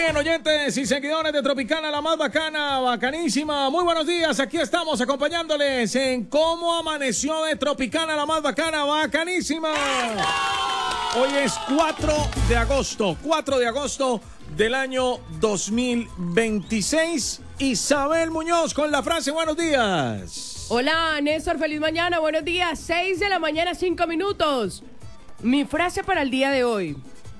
bien, oyentes y seguidores de Tropicana, la más bacana, bacanísima. Muy buenos días, aquí estamos acompañándoles en Cómo Amaneció de Tropicana, la más bacana, bacanísima. Hoy es 4 de agosto del año 2026. Isabel Muñoz con la frase buenos días. Hola, Néstor, feliz mañana, buenos días. 6 de la mañana, 5 minutos. Mi frase para el día de hoy.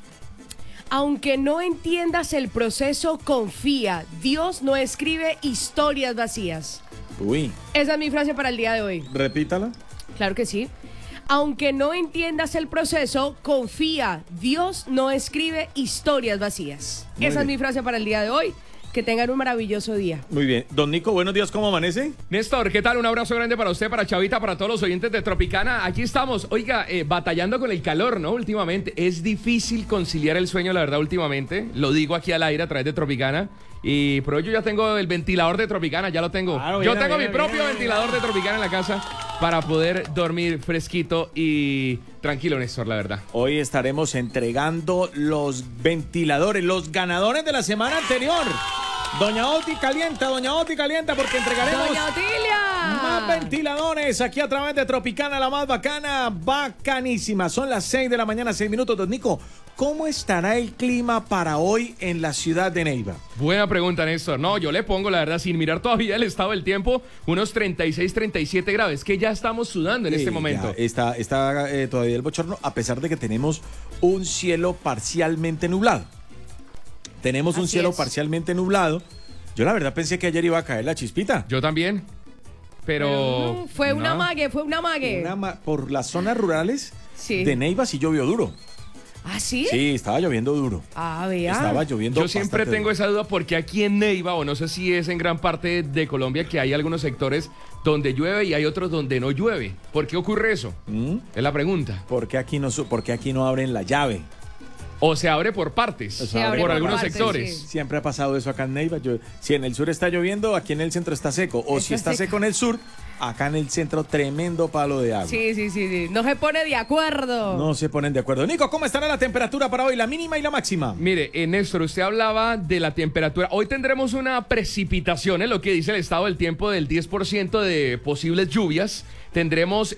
Aunque no entiendas el proceso, confía. Dios no escribe historias vacías. Uy. Esa es mi frase para el día de hoy. Repítala. Claro que sí. Aunque no entiendas el proceso, confía. Dios no escribe historias vacías. Esa es mi frase para el día de hoy. Que tengan un maravilloso día. Muy bien. Don Nico, buenos días, ¿cómo amanece? Néstor, ¿qué tal? Un abrazo grande para usted, para Chavita, para todos los oyentes de Tropicana. Aquí estamos, oiga, batallando con el calor, ¿no? Últimamente. Es difícil conciliar el sueño, la verdad, últimamente. Lo digo aquí al aire a través de Tropicana. Pero yo ya tengo el ventilador de Tropicana, ya lo tengo. Claro, yo tengo mi propio ventilador de Tropicana en la casa para poder dormir fresquito y tranquilo, Néstor, la verdad. Hoy estaremos entregando los ventiladores, los ganadores de la semana anterior. Doña Oti calienta, porque entregaremos ¡Doña Otilia! más ventiladores aquí a través de Tropicana, la más bacana, bacanísima. Son las 6 de la mañana, 6 minutos. Don Nico, ¿cómo estará el clima para hoy en la ciudad de Neiva? Buena pregunta, Néstor. No, yo le pongo, la verdad, sin mirar todavía el estado del tiempo, unos 36, 37 grados. Es que ya estamos sudando en este momento. Está todavía el bochorno, a pesar de que tenemos un cielo parcialmente nublado. Tenemos un cielo parcialmente nublado. Yo la verdad pensé que ayer iba a caer la chispita. Yo también. Pero fue un amague. Por las zonas rurales de Neiva sí llovió duro. ¿Ah, sí? Sí, estaba lloviendo duro. Ah, vea. Estaba lloviendo. Yo siempre tengo esa duda porque aquí en Neiva, o no sé si es en gran parte de Colombia, que hay algunos sectores donde llueve y hay otros donde no llueve. ¿Por qué ocurre eso? Es la pregunta. ¿Por qué aquí no abren la llave? O se abre por partes, por algunos sectores. Sí. Siempre ha pasado eso acá en Neiva. Si en el sur está lloviendo, aquí en el centro está seco. O si está seco en el sur, acá en el centro tremendo palo de agua. Sí. No se pone de acuerdo. No se ponen de acuerdo. Nico, ¿cómo estará la temperatura para hoy? La mínima y la máxima. Mire, Néstor, usted hablaba de la temperatura. Hoy tendremos una precipitación, lo que dice el estado del tiempo, del 10% de posibles lluvias. Tendremos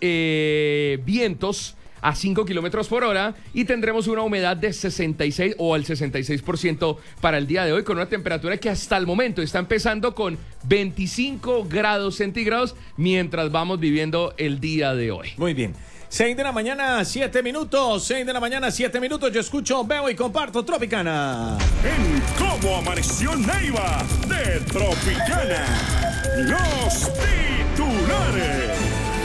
vientos a 5 kilómetros por hora y tendremos una humedad de 66 o al 66% para el día de hoy, con una temperatura que hasta el momento está empezando con 25 grados centígrados mientras vamos viviendo el día de hoy. Muy bien. 6 de la mañana, 7 minutos. 6 de la mañana, 7 minutos. Yo escucho, veo y comparto Tropicana. En Cómo Amaneció Neiva de Tropicana. Los titulares.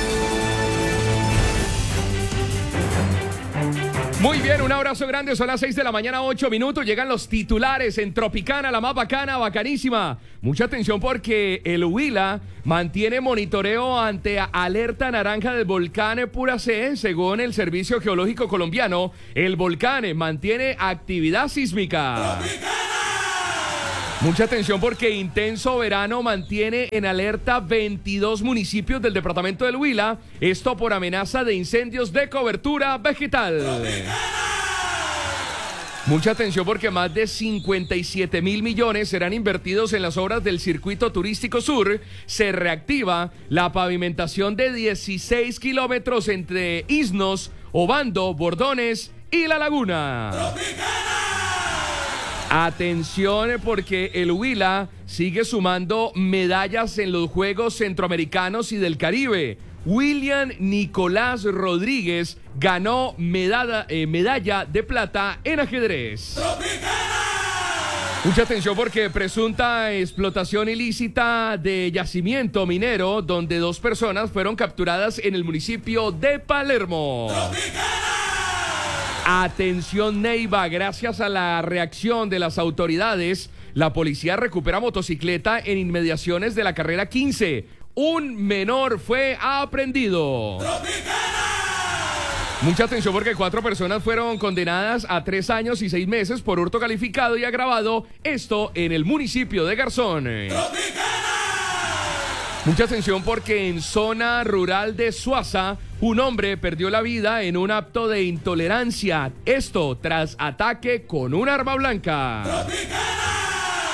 Muy bien, un abrazo grande, son las 6 de la mañana, 8 minutos, llegan los titulares en Tropicana, la más bacana, bacanísima. Mucha atención porque el Huila mantiene monitoreo ante alerta naranja del volcán Puracé. Según el Servicio Geológico Colombiano, el volcán mantiene actividad sísmica. ¡Tropicana! Mucha atención porque intenso verano mantiene en alerta 22 municipios del departamento del Huila. Esto por amenaza de incendios de cobertura vegetal. ¡Tropicana! Mucha atención porque más de 57.000 millones serán invertidos en las obras del Circuito Turístico Sur. Se reactiva la pavimentación de 16 kilómetros entre Isnos, Obando, Bordones y La Laguna. ¡Tropicana! Atención porque el Huila sigue sumando medallas en los Juegos Centroamericanos y del Caribe. William Nicolás Rodríguez ganó medalla de plata en ajedrez. ¡Tropicana! Mucha atención porque presunta explotación ilícita de yacimiento minero donde 2 personas fueron capturadas en el municipio de Palermo. ¡Tropicana! Atención Neiva, gracias a la reacción de las autoridades, la policía recupera motocicleta en inmediaciones de la carrera 15. Un menor fue aprehendido. ¡Tropicana! Mucha atención porque 4 personas fueron condenadas a 3 años y 6 meses por hurto calificado y agravado, esto en el municipio de Garzón. ¡Tropicana! Mucha atención porque en zona rural de Suaza, un hombre perdió la vida en un acto de intolerancia. Esto tras ataque con un arma blanca. ¡Tropicana!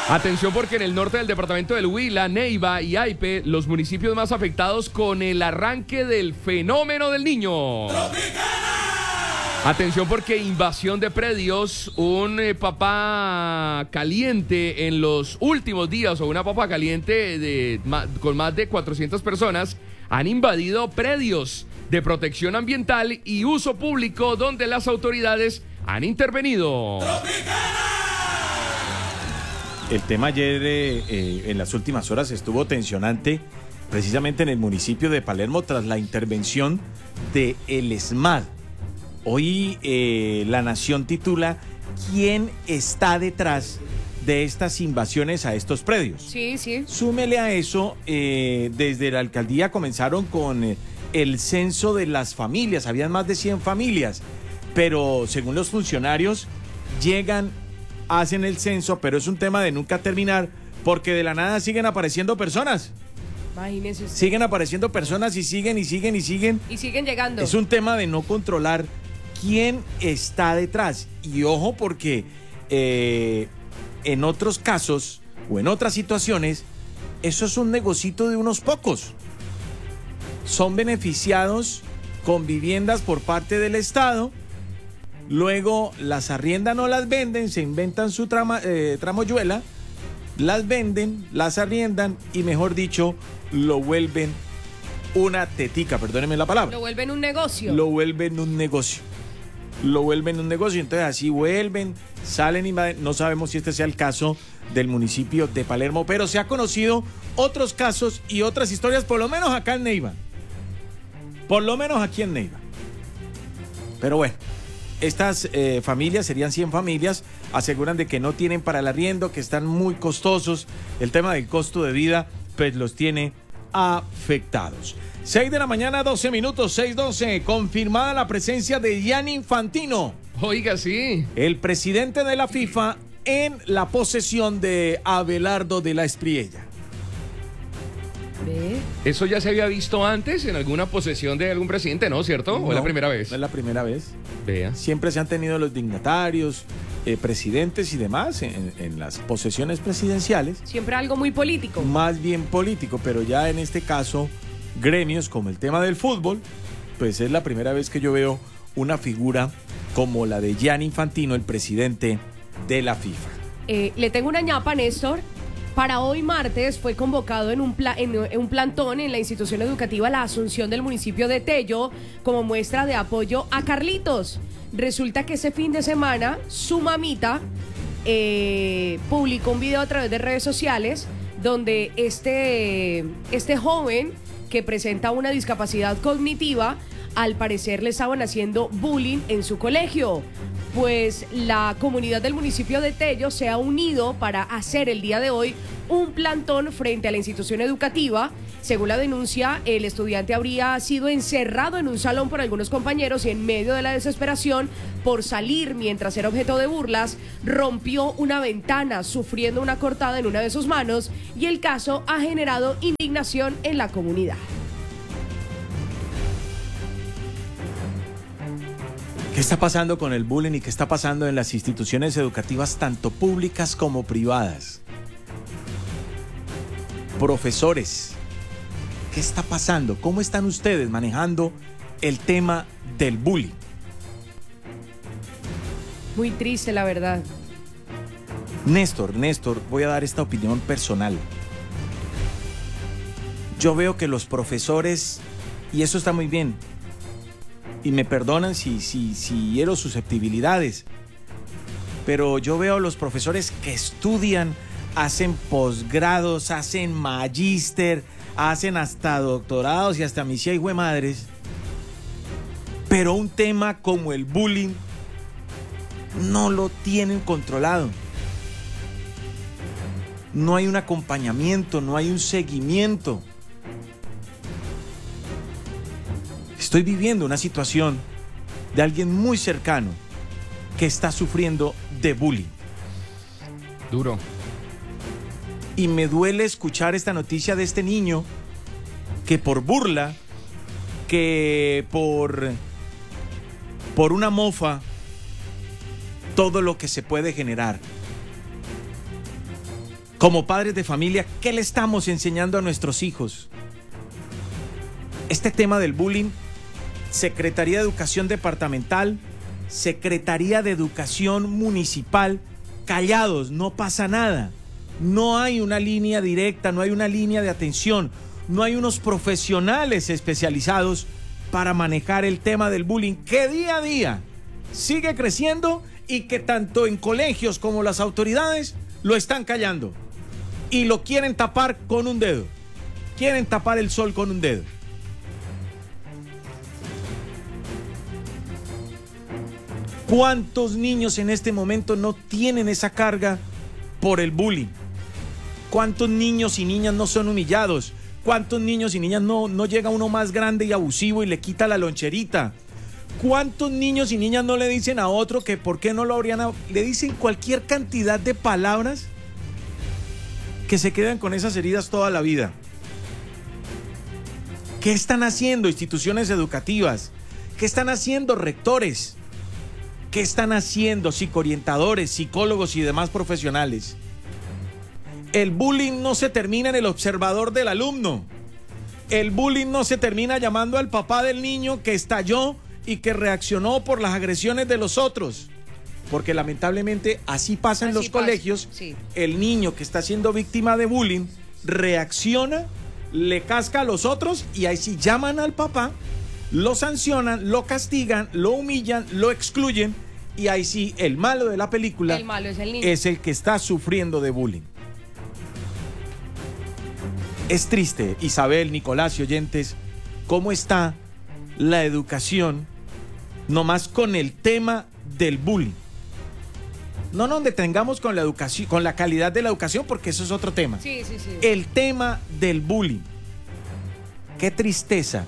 Atención porque en el norte del departamento del Huila, Neiva y Aipe, los municipios más afectados con el arranque del fenómeno del Niño. Atención porque invasión de predios, un papa caliente en los últimos días o una papa caliente con más de 400 personas han invadido predios de protección ambiental y uso público donde las autoridades han intervenido. El tema ayer en las últimas horas estuvo tensionante precisamente en el municipio de Palermo tras la intervención de el SMAD. Hoy La Nación titula ¿Quién está detrás de estas invasiones a estos predios? Sí, sí. Súmele a eso, desde la alcaldía comenzaron con el censo de las familias, habían más de 100 familias, pero según los funcionarios llegan, hacen el censo, pero es un tema de nunca terminar, porque de la nada siguen apareciendo personas. Imagínese usted. Siguen apareciendo personas y siguen y siguen y siguen. Y siguen llegando. Es un tema de no controlar quién está detrás. Y ojo porque en otros casos o en otras situaciones, eso es un negocito de unos pocos. Son beneficiados con viviendas por parte del Estado. Luego las arriendan o las venden, se inventan su tramoyuela, las venden, las arriendan y mejor dicho, lo vuelven una tetica, perdónenme la palabra. Lo vuelven un negocio. Lo vuelven un negocio. Lo vuelven un negocio, entonces así vuelven, salen y no sabemos si este sea el caso del municipio de Palermo, pero se ha conocido otros casos y otras historias, por lo menos acá en Neiva. Por lo menos aquí en Neiva. Pero bueno. Estas familias, serían 100 familias, aseguran de que no tienen para el arriendo, que están muy costosos. El tema del costo de vida, pues los tiene afectados. 6 de la mañana, 12 minutos, 6:12. Confirmada la presencia de Gianni Infantino. Oiga, sí. El presidente de la FIFA en la posesión de Abelardo de la Espriella. ¿Ve? ¿Eso ya se había visto antes en alguna posesión de algún presidente, no, cierto? ¿O es la primera vez? No es la primera vez. Vea. Siempre se han tenido los dignatarios, presidentes y demás en las posesiones presidenciales. Siempre algo muy político. Más bien político, pero ya en este caso, gremios como el tema del fútbol, pues es la primera vez que yo veo una figura como la de Gianni Infantino, el presidente de la FIFA. Le tengo una ñapa, Néstor. Para hoy martes fue convocado en un plantón en la institución educativa La Asunción del municipio de Tello como muestra de apoyo a Carlitos. Resulta que ese fin de semana su mamita publicó un video a través de redes sociales donde este joven que presenta una discapacidad cognitiva, al parecer le estaban haciendo bullying en su colegio. Pues la comunidad del municipio de Tello se ha unido para hacer el día de hoy un plantón frente a la institución educativa. Según la denuncia, el estudiante habría sido encerrado en un salón por algunos compañeros y en medio de la desesperación por salir mientras era objeto de burlas, rompió una ventana sufriendo una cortada en una de sus manos y el caso ha generado indignación en la comunidad. ¿Qué está pasando con el bullying y qué está pasando en las instituciones educativas, tanto públicas como privadas? Profesores, ¿qué está pasando? ¿Cómo están ustedes manejando el tema del bullying? Muy triste, la verdad. Néstor, voy a dar esta opinión personal. Yo veo que los profesores, y eso está muy bien, y me perdonan si hiero susceptibilidades, pero yo veo a los profesores que estudian, hacen posgrados, hacen magíster, hacen hasta doctorados y hasta misia y madres, pero un tema como el bullying no lo tienen controlado. No hay un acompañamiento, no hay un seguimiento. Estoy viviendo una situación de alguien muy cercano que está sufriendo de bullying. Duro. Y me duele escuchar esta noticia de este niño que por burla, que por una mofa, todo lo que se puede generar. Como padres de familia, ¿qué le estamos enseñando a nuestros hijos? Este tema del bullying, Secretaría de Educación Departamental, Secretaría de Educación Municipal, callados, no pasa nada. No hay una línea directa, no hay una línea de atención, no hay unos profesionales especializados para manejar el tema del bullying, que día a día sigue creciendo y que tanto en colegios como las autoridades lo están callando y lo quieren tapar con un dedo. Quieren tapar el sol con un dedo. ¿Cuántos niños en este momento no tienen esa carga por el bullying? ¿Cuántos niños y niñas no son humillados? ¿Cuántos niños y niñas no llega uno más grande y abusivo y le quita la loncherita? ¿Cuántos niños y niñas no le dicen a otro que por qué no lo habrían... Le dicen cualquier cantidad de palabras que se quedan con esas heridas toda la vida? ¿Qué están haciendo instituciones educativas? ¿Qué están haciendo rectores? ¿Qué están haciendo psicoorientadores, psicólogos y demás profesionales? El bullying no se termina en el observador del alumno. El bullying no se termina llamando al papá del niño que estalló y que reaccionó por las agresiones de los otros. Porque lamentablemente así pasa en los colegios. Sí. El niño que está siendo víctima de bullying reacciona, le casca a los otros y ahí sí llaman al papá, lo sancionan, lo castigan, lo humillan, lo excluyen y ahí sí el malo de la película El malo es el niño. es el que está sufriendo de bullying. Es triste, Isabel, Nicolás y oyentes, cómo está la educación nomás con el tema del bullying. No nos detengamos con la educación, con la calidad de la educación, porque eso es otro tema. Sí. El tema del bullying. Qué tristeza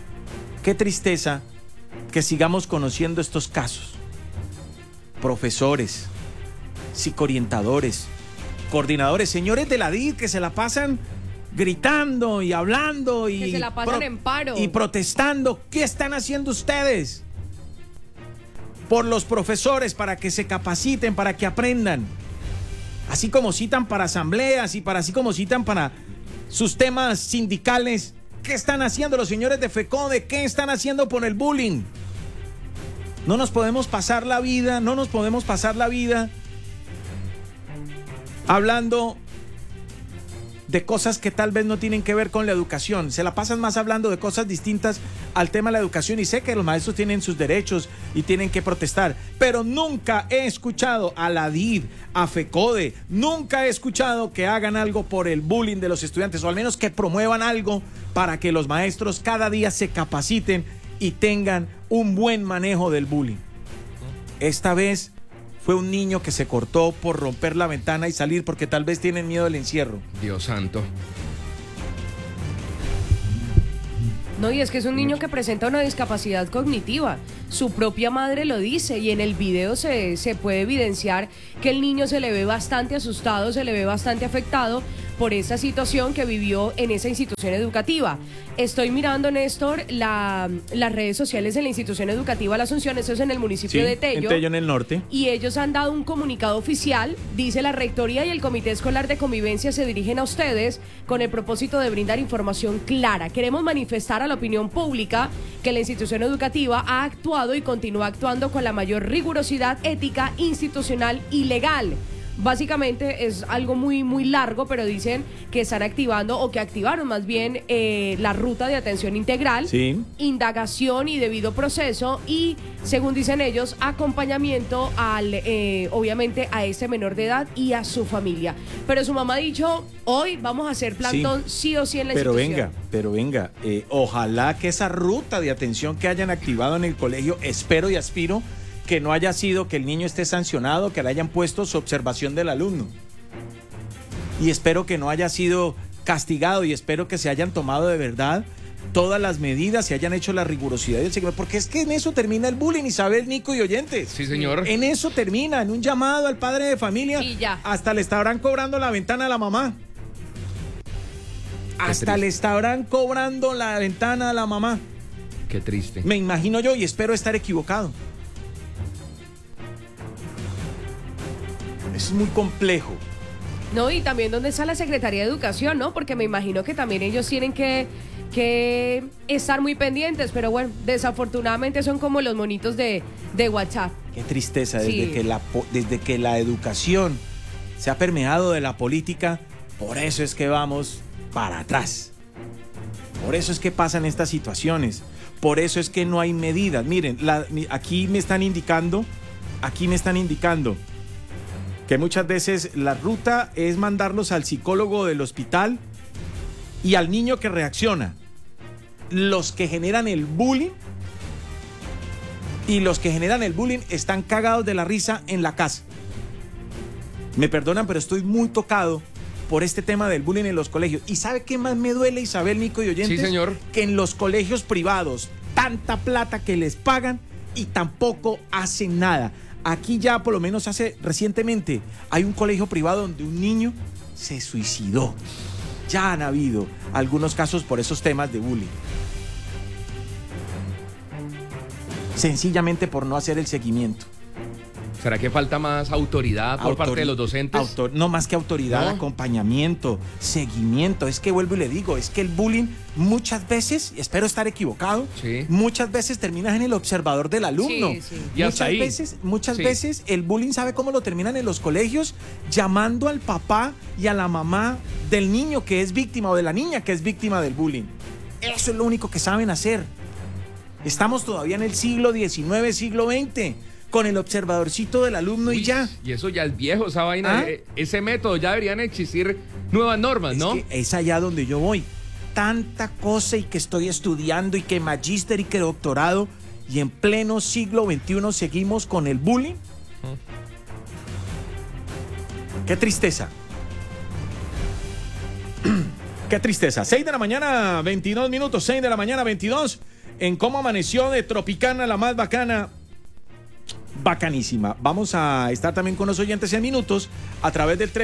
que sigamos conociendo estos casos. Profesores, psicoorientadores, coordinadores, señores de la DID que se la pasan gritando y hablando y que se la pasan en paro y protestando. ¿Qué están haciendo ustedes por los profesores para que se capaciten, para que aprendan? Así como citan para asambleas y así como citan para sus temas sindicales, ¿qué están haciendo los señores de FECODE? ¿Qué están haciendo por el bullying? No nos podemos pasar la vida hablando de cosas que tal vez no tienen que ver con la educación. Se la pasan más hablando de cosas distintas al tema de la educación, y sé que los maestros tienen sus derechos y tienen que protestar, pero nunca he escuchado a la DID, a FECODE, nunca he escuchado que hagan algo por el bullying de los estudiantes, o al menos que promuevan algo para que los maestros cada día se capaciten y tengan un buen manejo del bullying. Esta vez fue un niño que se cortó por romper la ventana y salir porque tal vez tienen miedo del encierro. Dios santo. No, y es que es un niño que presenta una discapacidad cognitiva. Su propia madre lo dice y en el video se puede evidenciar que el niño se le ve bastante asustado, se le ve bastante afectado por esa situación que vivió en esa institución educativa. Estoy mirando, Néstor, las redes sociales de la institución educativa La Asunción, eso es en el municipio de Tello. En Tello, en el norte. Y ellos han dado un comunicado oficial, dice: la Rectoría y el Comité Escolar de Convivencia se dirigen a ustedes con el propósito de brindar información clara. Queremos manifestar a la opinión pública que la institución educativa ha actuado y continúa actuando con la mayor rigurosidad ética, institucional y legal. Básicamente es algo muy, muy largo, pero dicen que están activando, o que activaron más bien, la ruta de atención integral, sí, indagación y debido proceso, y según dicen ellos, acompañamiento obviamente a ese menor de edad y a su familia. Pero su mamá ha dicho: hoy vamos a hacer plantón sí o sí en la institución. Pero venga, ojalá que esa ruta de atención que hayan activado en el colegio, espero y aspiro que no haya sido que el niño esté sancionado, que le hayan puesto su observación del alumno. Y espero que no haya sido castigado, y espero que se hayan tomado de verdad todas las medidas, se hayan hecho la rigurosidad y el seguimiento, porque es que en eso termina el bullying, Isabel, Nico y oyentes. Sí, señor. En eso termina, en un llamado al padre de familia. Y ya. Hasta le estarán cobrando la ventana a la mamá. Hasta le estarán cobrando la ventana a la mamá. Qué triste. Me imagino yo, y espero estar equivocado. Es muy complejo. No, y también dónde está la Secretaría de Educación, ¿no? Porque me imagino que también ellos tienen que estar muy pendientes, pero bueno, desafortunadamente son como los monitos de WhatsApp. Qué tristeza, Sí. desde que la educación se ha permeado de la política, por eso es que vamos para atrás. Por eso es que pasan estas situaciones. Por eso es que no hay medidas. Miren, aquí me están indicando que muchas veces la ruta es mandarlos al psicólogo del hospital y al niño que reacciona. Los que generan el bullying están cagados de la risa en la casa. Me perdonan, pero estoy muy tocado por este tema del bullying en los colegios. ¿Y sabe qué más me duele, Isabel, Nico y oyentes? Sí, señor. Que en los colegios privados, tanta plata que les pagan y tampoco hacen nada. Aquí ya, por lo menos recientemente, hay un colegio privado donde un niño se suicidó. Ya han habido algunos casos por esos temas de bullying. Sencillamente por no hacer el seguimiento. ¿Será que falta más autoridad por parte de los docentes? No más que autoridad, ¿No? acompañamiento, seguimiento. Es que vuelvo y le digo, es que el bullying muchas veces, espero estar equivocado, Sí. muchas veces terminas en el observador del alumno. Sí, sí. Y hasta ahí. Muchas Sí. veces el bullying, ¿sabe cómo lo terminan en los colegios? Llamando al papá y a la mamá del niño que es víctima o de la niña que es víctima del bullying. Eso es lo único que saben hacer. Estamos todavía en el siglo XIX, siglo XX, con el observadorcito del alumno Uy, y ya. Y eso ya es viejo, esa vaina. ¿Ah? Ese método, ya deberían existir nuevas normas, ¿no? Es que es allá donde yo voy. Tanta cosa y que estoy estudiando y que magíster y que doctorado y en pleno siglo XXI seguimos con el bullying. Qué tristeza. Qué tristeza. 6 de la mañana, 22 minutos. 6 de la mañana, 22. En Cómo Amaneció de Tropicana, la más bacana. Bacanísima. Vamos a estar también con los oyentes en minutos a través del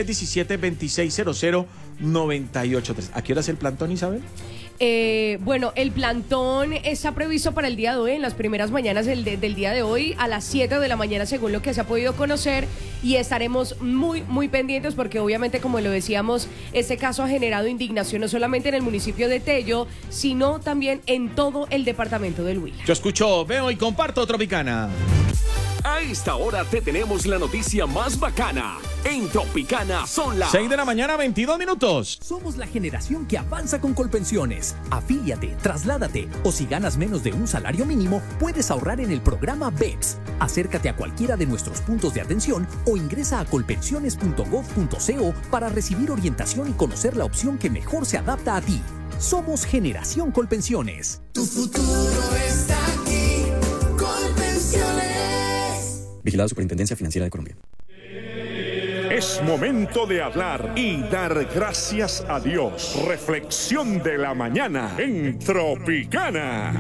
317-2600-983. ¿A qué hora es el plantón, Isabel? Bueno, el plantón está previsto para el día de hoy, en las primeras mañanas del día de hoy, a las 7 de la mañana, según lo que se ha podido conocer, y estaremos muy, muy pendientes porque obviamente, como lo decíamos, este caso ha generado indignación no solamente en el municipio de Tello, sino también en todo el departamento del Huila. Yo escucho, veo y comparto Tropicana. A esta hora te tenemos la noticia más bacana. En Tropicana son las 6 de la mañana, 22 minutos. Somos la generación que avanza con Colpensiones. Afíliate, trasládate o si ganas menos de un salario mínimo, puedes ahorrar en el programa BEPS. Acércate a cualquiera de nuestros puntos de atención o ingresa a colpensiones.gov.co para recibir orientación y conocer la opción que mejor se adapta a ti. Somos Generación Colpensiones. Tu futuro está aquí, Colpensiones. Vigilado Superintendencia Financiera de Colombia. Es momento de hablar y dar gracias a Dios. Reflexión de la mañana en Tropicana.